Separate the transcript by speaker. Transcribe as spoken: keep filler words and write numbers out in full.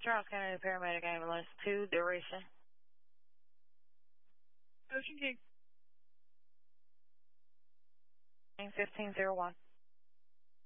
Speaker 1: Charles County Paramedic Ambulance two, duration.
Speaker 2: Ocean King.
Speaker 1: fifteen zero one.